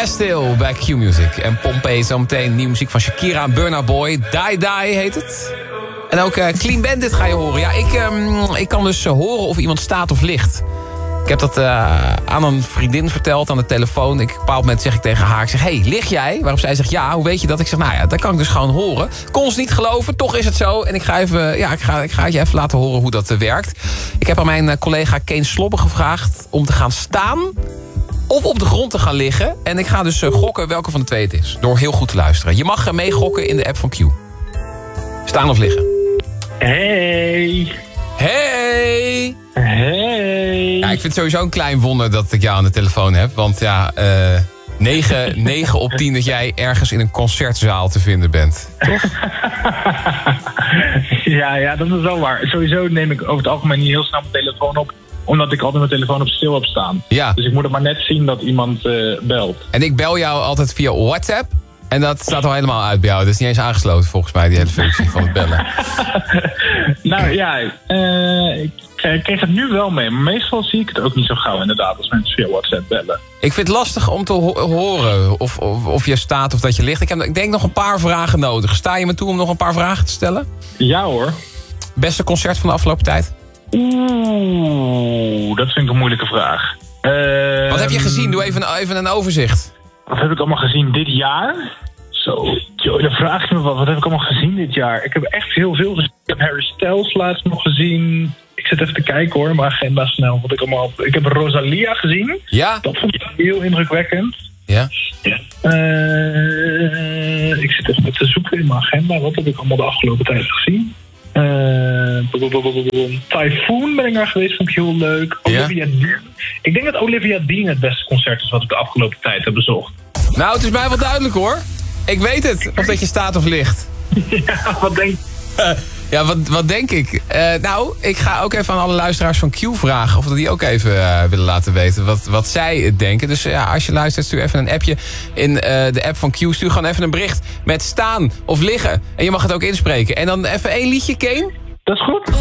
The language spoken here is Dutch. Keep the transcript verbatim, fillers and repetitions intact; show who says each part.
Speaker 1: Still bij Q-Music. En Pompeii zometeen nieuwe muziek van Shakira en Burna Boy. Die Die heet het. En ook uh, Clean Bandit ga je horen. Ja, ik, um, ik kan dus uh, horen of iemand staat of ligt. Ik heb dat uh, aan een vriendin verteld aan de telefoon. Ik, op een bepaald moment zeg ik tegen haar, ik zeg, hey, lig jij? Waarop zij zegt, ja, hoe weet je dat? Ik zeg, nou ja, dat kan ik dus gewoon horen. Kon ze niet geloven, toch is het zo. En ik ga, even, ja, ik ga, ik ga het je even laten horen hoe dat uh, werkt. Ik heb aan mijn uh, collega Keen Slobbe gevraagd om te gaan staan of op de grond te gaan liggen. En ik ga dus uh, gokken welke van de twee het is. Door heel goed te luisteren. Je mag uh, meegokken in de app van Q. Staan of liggen?
Speaker 2: Hey.
Speaker 1: Hey.
Speaker 2: Hey.
Speaker 1: Ja, ik vind het sowieso een klein wonder dat ik jou aan de telefoon heb. Want ja, uh, negen op tien dat jij ergens in een concertzaal te vinden bent. Toch?
Speaker 2: ja, ja, dat is wel waar. Sowieso neem ik over het algemeen niet heel snel mijn telefoon op. Omdat ik altijd mijn telefoon op stil heb staan.
Speaker 1: Ja.
Speaker 2: Dus ik moet het maar net zien dat iemand uh, belt.
Speaker 1: En ik bel jou altijd via WhatsApp. En dat staat al helemaal uit bij jou. Dat is niet eens aangesloten volgens mij, die hele functie van het bellen.
Speaker 2: nou ja, uh, ik kreeg het nu wel mee. Maar meestal zie ik het ook niet zo gauw inderdaad als mensen via WhatsApp bellen. Ik
Speaker 1: vind het lastig om te ho- horen of, of, of je staat of dat je ligt. Ik heb ik denk nog een paar vragen nodig. Sta je me toe om nog een paar vragen te stellen?
Speaker 2: Ja hoor.
Speaker 1: Beste concert van de afgelopen tijd?
Speaker 2: Oeh, dat vind ik een moeilijke vraag. Uh,
Speaker 1: Wat heb je gezien? Doe even een, even een overzicht.
Speaker 2: Wat heb ik allemaal gezien dit jaar? Zo, joh, dan vraag je me wat. Wat heb ik allemaal gezien dit jaar? Ik heb echt heel veel gezien. Ik heb Harry Styles laatst nog gezien. Ik zit even te kijken hoor, mijn agenda snel. Wat ik, allemaal... ik heb Rosalia gezien.
Speaker 1: Ja?
Speaker 2: Dat vond ik heel indrukwekkend.
Speaker 1: Ja?
Speaker 2: ja. Uh, ik zit even te zoeken in mijn agenda. Wat heb ik allemaal de afgelopen tijd gezien? Uh, Typhoon ben ik naar geweest, vond ik heel leuk. Olivia
Speaker 1: ja?
Speaker 2: Dean. Ik denk dat Olivia Dean het beste concert is wat ik de afgelopen tijd heb bezocht.
Speaker 1: Nou, het is mij wel duidelijk hoor. Ik weet het, of dat je staat of ligt.
Speaker 2: ja, wat denk
Speaker 1: uh, Ja, wat, wat denk ik? Uh, nou, ik ga ook even aan alle luisteraars van Q vragen of dat die ook even uh, willen laten weten wat, wat zij denken. Dus ja, als je luistert, stuur even een appje in uh, de app van Q. Stuur gewoon even een bericht met staan of liggen. En je mag het ook inspreken. En dan even één liedje, Keen.
Speaker 2: Dat is goed.